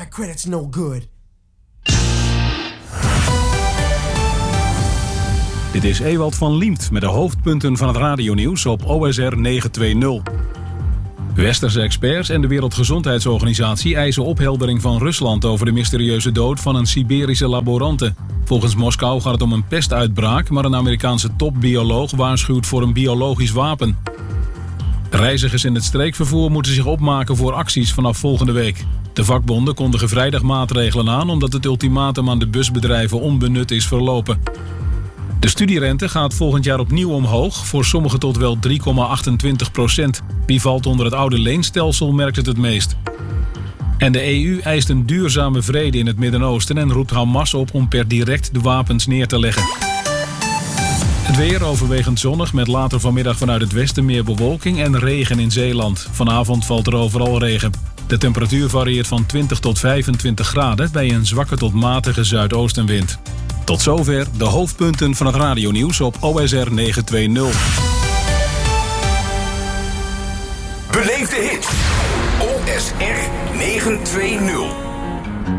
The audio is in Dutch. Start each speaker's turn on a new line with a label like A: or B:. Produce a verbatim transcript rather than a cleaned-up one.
A: my credit's no good.
B: Dit is Ewald van Liemt met de hoofdpunten van het radionieuws op O S R negen twee nul. Westerse experts en de Wereldgezondheidsorganisatie eisen opheldering van Rusland over de mysterieuze dood van een Siberische laborante. Volgens Moskou gaat het om een pestuitbraak, maar een Amerikaanse topbioloog waarschuwt voor een biologisch wapen. Reizigers in het streekvervoer moeten zich opmaken voor acties vanaf volgende week. De vakbonden kondigen vrijdag maatregelen aan omdat het ultimatum aan de busbedrijven onbenut is verlopen. De studierente gaat volgend jaar opnieuw omhoog, voor sommigen tot wel drie komma achtentwintig procent. Wie valt onder het oude leenstelsel merkt het het meest. En de E U eist een duurzame vrede in het Midden-Oosten en roept Hamas op om per direct de wapens neer te leggen. Het weer overwegend zonnig met later vanmiddag vanuit het westen meer bewolking en regen in Zeeland. Vanavond valt er overal regen. De temperatuur varieert van twintig tot vijfentwintig graden bij een zwakke tot matige zuidoostenwind. Tot zover de hoofdpunten van het radionieuws op O S R negen twee nul.
C: Beleef de hit. O S R negen twee nul.